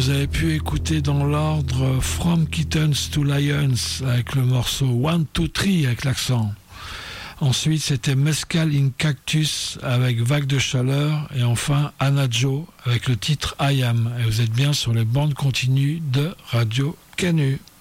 vous avez pu écouter dans l'ordre From Kittens to Lions avec le morceau 1, 2, 3 avec l'accent. Ensuite, c'était Mescal in Cactus avec Vague de chaleur. Et enfin, Anna Joe avec le titre I Am. Et vous êtes bien sur les bandes continues de Radio Canu.